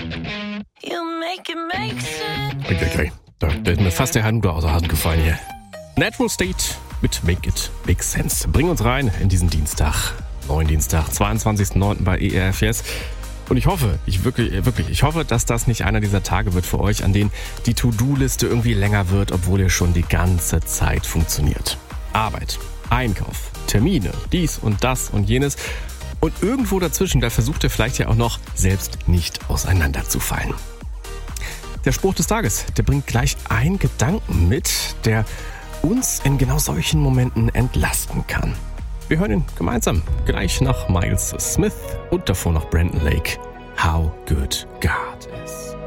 Okay. Da ist mir fast der Handgler aus der Hand gefallen hier. Natural State mit Make It Make Sense. Bring uns rein in diesen Dienstag. Neuen Dienstag, 22.09. bei ERFS. Und ich hoffe, ich hoffe, dass das nicht einer dieser Tage wird für euch, an denen die To-Do-Liste irgendwie länger wird, obwohl ihr schon die ganze Zeit funktioniert. Arbeit, Einkauf, Termine, dies und das und jenes. Und irgendwo dazwischen, da versucht ihr vielleicht ja auch noch, selbst nicht auseinanderzufallen. Der Spruch des Tages, der bringt gleich einen Gedanken mit, der uns in genau solchen Momenten entlasten kann. Wir hören ihn gemeinsam gleich nach Miles Smith und davor noch Brandon Lake. How good God is.